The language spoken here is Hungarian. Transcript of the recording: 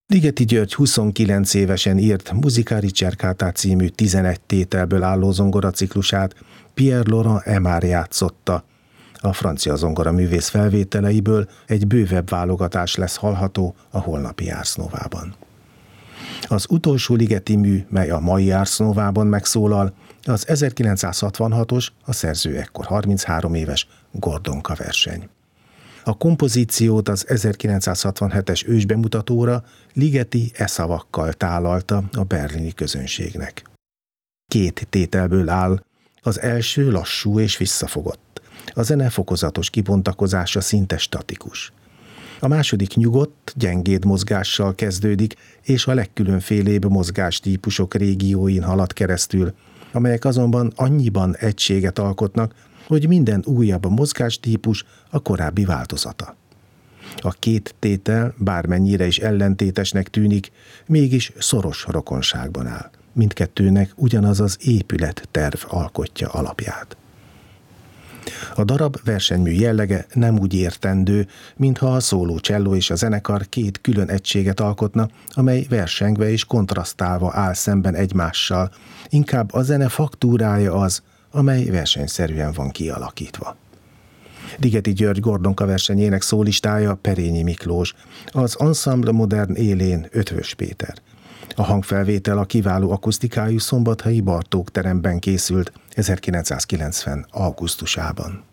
Ligeti György 29 évesen írt Musica ricercata című 11 tételből álló zongoraciklusát Pierre Laurent Aimard játszotta. A francia zongoraművész felvételeiből egy bővebb válogatás lesz hallható a holnapi Ars Novában. Az utolsó ligeti mű, mely a mai Ars Novában megszólal, az 1966-os, a szerző ekkor 33 éves Gordonka verseny. A kompozíciót az 1967-es ősbemutatóra Ligeti szavakkal tálalta a berlini közönségnek. 2 tételből áll, az első lassú és visszafogott. A zene fokozatos kibontakozása szinte statikus. A második nyugodt, gyengéd mozgással kezdődik, és a legkülönfélébb mozgástípusok régióin halad keresztül, amelyek azonban annyiban egységet alkotnak, hogy minden újabb mozgástípus a korábbi változata. A 2 tétel, bármennyire is ellentétesnek tűnik, mégis szoros rokonságban áll. Mindkettőnek ugyanaz az épületterv alkotja alapját. A darab versenymű jellege nem úgy értendő, mintha a szóló cselló és a zenekar 2 külön egységet alkotna, amely versengve és kontrasztálva áll szemben egymással. Inkább a zene faktúrája az, amely versenyszerűen van kialakítva. Ligeti György Gordonka versenyének szólistája Perényi Miklós, az Ensemble Modern élén Ötvös Péter. A hangfelvétel a kiváló akusztikájú szombathelyi Bartók teremben készült 1990. augusztusában.